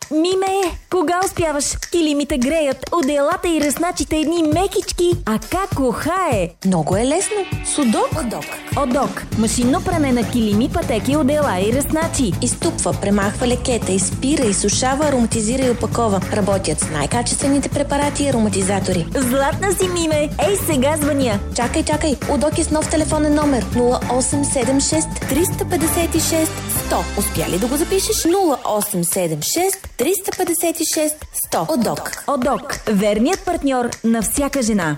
Миме, кога успяваш? Килимите греят, одеялата и ръсначите едни мекички. А как ухае? Много е лесно. Судок. Одок. Машинно пране на килими, пътеки, одеяла и ръсначи. Изтупва, премахва лекета, изпира, изсушава, ароматизира и опакова. Работят с най-качествените препарати и ароматизатори. Златна си, Миме. Ей, сега звъня. Чакай. Удок е с нов телефонен номер 0876 356 100. Успя ли да го запишеш? 0876 356 100. Одок. Верният партньор на всяка жена.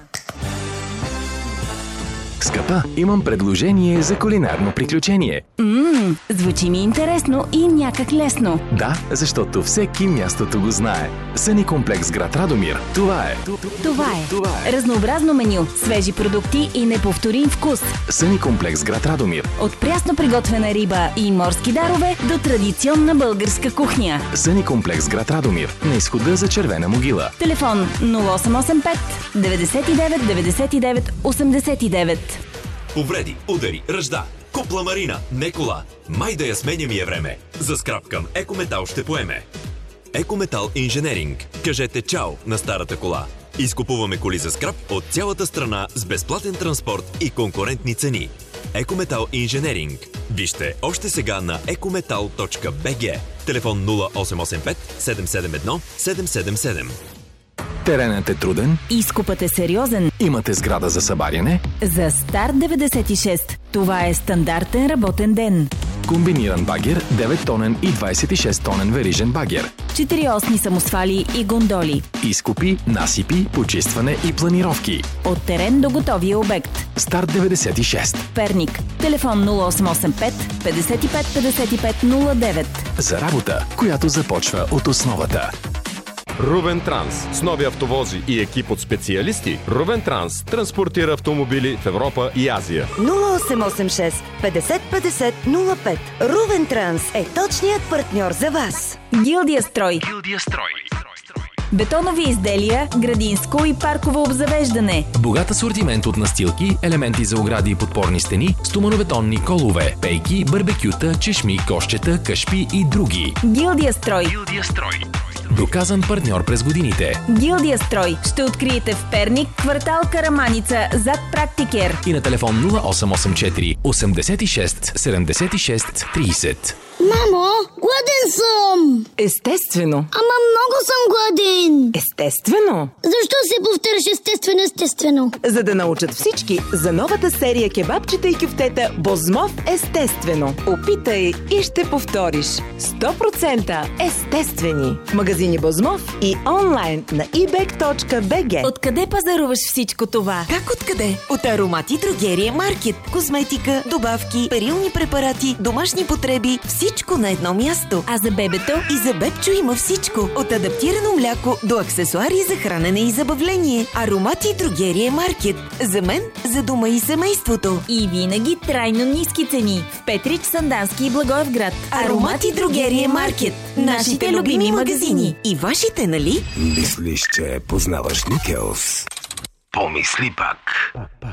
Скъпа, имам предложение за кулинарно приключение. Звучи ми интересно и някак лесно. Да, защото всеки мястото го знае. Съни комплекс град Радомир. Това е. Разнообразно меню, свежи продукти и неповторим вкус. Съни комплекс град Радомир. От прясно приготвена риба и морски дарове до традиционна българска кухня. Съни комплекс град Радомир. На изхода за Червена могила. Телефон 0885 99 99 89. Повреди, удари, ръжда. Купла Марина, не кола. Май да я сменя ми е време. За скрап към Екометал ще поеме. Екометал Инженеринг. Кажете чао на старата кола. Изкупуваме коли за скрап от цялата страна с безплатен транспорт и конкурентни цени. Екометал Инженеринг. Вижте още сега на ecometal.bg. Телефон 0885 771 777. Теренът е труден. Изкупът е сериозен. Имате сграда за събаряне. За Старт 96 това е стандартен работен ден. Комбиниран багер, 9-тонен и 26-тонен верижен багер. 4-осни самосвали и гондоли. Изкупи, насипи, почистване и планировки. От терен до готовия обект. Старт 96. Перник. Телефон 0885 55 55 09. За работа, която започва от основата. Рувен Транс. С нови автовози и екип от специалисти, Рувен Транс транспортира автомобили в Европа и Азия. 0886 50 50 05. Рувен Транс е точният партньор за вас. Гилдия строй. Бетонови изделия, градинско и парково обзавеждане. Богат асортимент от настилки, елементи за огради и подпорни стени, стоманобетонни колове, пейки, барбекюта, чешми, кошчета, кашпи и други. Гилдия строй. Доказан партньор през годините. Гилдия строй. Ще откриете в Перник, квартал Караманица, зад Практикер. И на телефон 0884 86 76 30. Мамо, гладен съм! Естествено. Ама много съм гладен! Естествено. Защо се повтаряш естествено? За да научат всички за новата серия кебабчета и кюфтета Бозмов естествено. Опитай и ще повториш. 100% естествени. В магазини Бозмов и онлайн на ebek.bg. Откъде пазаруваш всичко това? Как откъде? От Аромати Дрогерия Маркет. Козметика, добавки, перилни препарати, домашни потреби, всичко на едно място. А за бебето? И за бебчо има всичко. От адаптирано мляко до аксесуари за хранене и забавление. Аромати Дрогерия Маркет. За мен, за дома и семейството. И винаги трайно ниски цени. В Петрич, Сандански и Благоевград. Аромати Дрогерия Маркет. Нашите любими магазини. И вашите, нали? Мислиш, че познаваш Никелс? Помисли пак.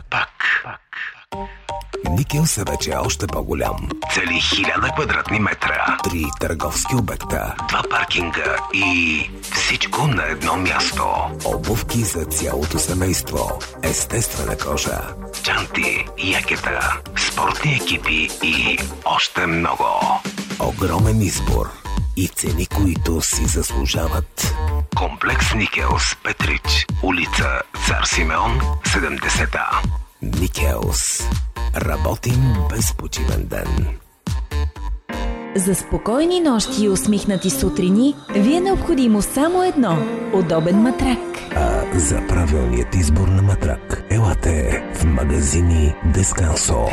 Никелс е вече още по-голям. Цели 1000 квадратни метра. 3 търговски обекта, 2 паркинга и всичко на едно място. Обувки за цялото семейство, естествена кожа, чанти, якета, спортни екипи и още много. Огромен избор и цени, които си заслужават. Комплекс Никелс, Петрич, улица Цар Симеон, 70-та. Никелс. Работим без почивен ден. За спокойни нощи и усмихнати сутрини ви е необходимо само едно – удобен матрак. А за правилният избор на матрак елате в магазини Дескансо.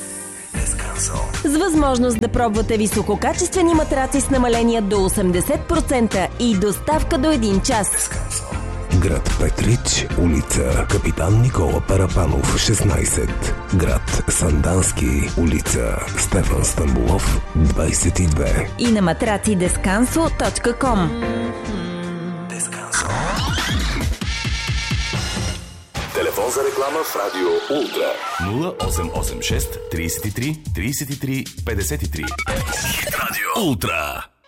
С възможност да пробвате висококачествени матраци с намаления до 80% и доставка до 1 час. Град Петрич, улица Капитан Никола Парапанов, 16. Град Сандански, улица Стефан Стамбулов, 22. И на matracidescanso.com. Телефон за реклама в Радио Ултра. 0886 33 33 53. Радио Ултра.